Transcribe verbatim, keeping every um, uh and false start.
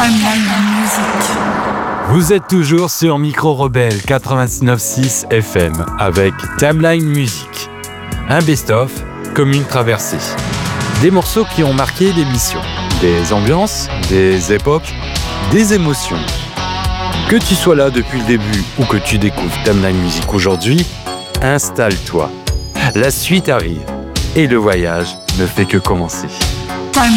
Timeline Music. Vous êtes toujours sur Micro Rebelle quatre-vingt-dix-neuf virgule six F M avec Timeline Music. Un best-of comme une traversée. Des morceaux qui ont marqué l'émission. Des ambiances, des époques, des émotions. Que tu sois là depuis le début ou que tu découvres Timeline Music aujourd'hui, installe-toi. La suite arrive et le voyage ne fait que commencer.